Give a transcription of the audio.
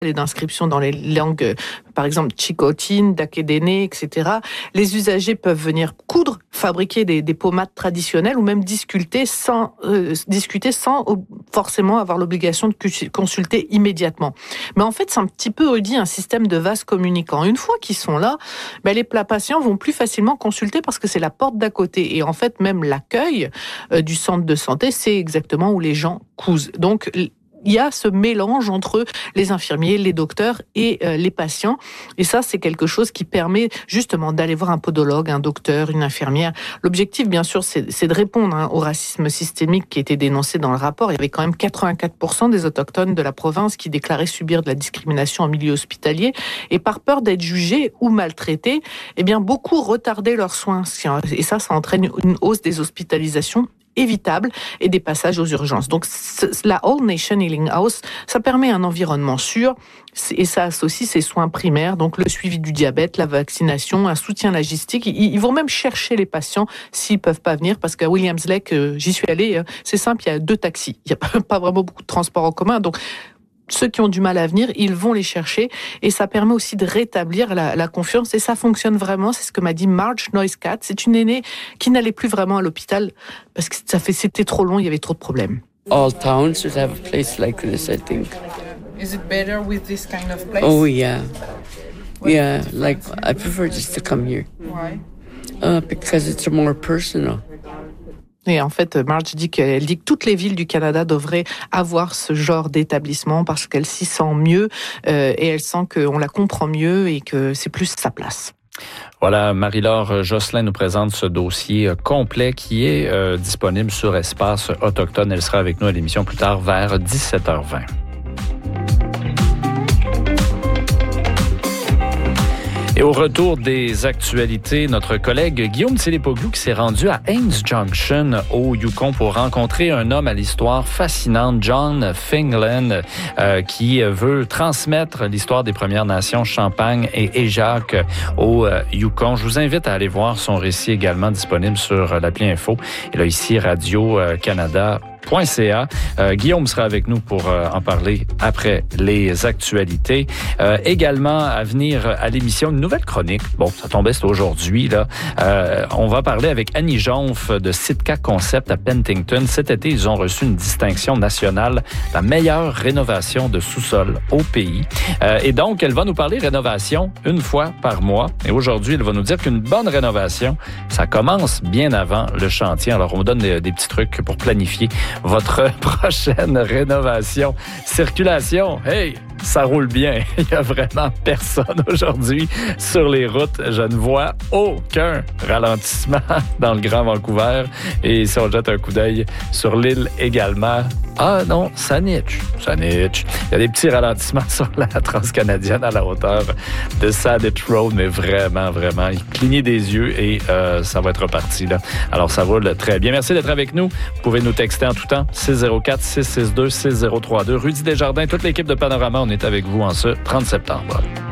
et d'inscription dans les langues, par exemple Chicotine, Dakedene, etc. Les usagers peuvent venir coudre, fabriquer des pommades traditionnelles ou même discuter sans forcément avoir l'obligation de consulter immédiatement. Mais en fait, c'est un petit peu aussi un système de vase communicant. Une fois qu'ils sont là, les patients vont plus facilement consulter parce que c'est la porte d'à côté. Et en fait, même l'accueil du centre de santé, c'est exactement où les gens cousent. Donc, il y a ce mélange entre les infirmiers, les docteurs et les patients. Et ça, c'est quelque chose qui permet justement d'aller voir un podologue, un docteur, une infirmière. L'objectif, bien sûr, c'est de répondre au racisme systémique qui était dénoncé dans le rapport. Il y avait quand même 84% des autochtones de la province qui déclaraient subir de la discrimination en milieu hospitalier. Et par peur d'être jugés ou maltraités, beaucoup retardaient leurs soins. Et ça entraîne une hausse des hospitalisations évitable et des passages aux urgences. Donc, la All Nation Healing House, ça permet un environnement sûr et ça associe ses soins primaires, donc le suivi du diabète, la vaccination, un soutien logistique. Ils vont même chercher les patients s'ils peuvent pas venir parce qu'à Williams Lake, j'y suis allée, c'est simple, il y a 2 taxis. Il y a pas vraiment beaucoup de transports en commun, donc ceux qui ont du mal à venir, ils vont les chercher et ça permet aussi de rétablir la confiance et ça fonctionne vraiment. C'est ce que m'a dit Marge Noiscat. C'est une aînée qui n'allait plus vraiment à l'hôpital parce que c'était trop long, il y avait trop de problèmes. All towns should have a place like this, I think. Is it better with this kind of place? Oh yeah. Yeah, like I prefer just to come here. Why? Because it's more personal. Et en fait, Marge dit que toutes les villes du Canada devraient avoir ce genre d'établissement parce qu'elle s'y sent mieux et elle sent qu'on la comprend mieux et que c'est plus sa place. Voilà, Marie-Laure Josselin nous présente ce dossier complet qui est disponible sur Espace Autochtone. Elle sera avec nous à l'émission plus tard vers 17h20. Et au retour des actualités, notre collègue Guillaume Tsilipoglou qui s'est rendu à Ames Junction au Yukon pour rencontrer un homme à l'histoire fascinante, John Fingland, qui veut transmettre l'histoire des Premières Nations, Champagne et Éjac au Yukon. Je vous invite à aller voir son récit également disponible sur l'appli Info. Et là, ici, Radio-Canada.ca. Guillaume sera avec nous pour en parler après les actualités. Également, à venir à l'émission, une nouvelle chronique. Bon, ça tombait, c'est aujourd'hui, là. On va parler avec Annie Jonf de Sitka Concept à Penticton. Cet été, ils ont reçu une distinction nationale, la meilleure rénovation de sous-sol au pays. Et donc, elle va nous parler rénovation une fois par mois. Et aujourd'hui, elle va nous dire qu'une bonne rénovation, ça commence bien avant le chantier. Alors, on vous donne des petits trucs pour planifier votre prochaine rénovation. Circulation, hey, ça roule bien. Il n'y a vraiment personne aujourd'hui sur les routes. Je ne vois aucun ralentissement dans le Grand Vancouver. Et si on jette un coup d'œil sur l'île également, ah non, ça niche. Il y a des petits ralentissements sur la Transcanadienne à la hauteur de Saddich Road, mais vraiment, il clignait des yeux et ça va être reparti là. Alors ça roule très bien. Merci d'être avec nous. Vous pouvez nous texter en tout temps 604-662-6032. Rudy Desjardins, toute l'équipe de Panorama, on est avec vous en ce 30 septembre.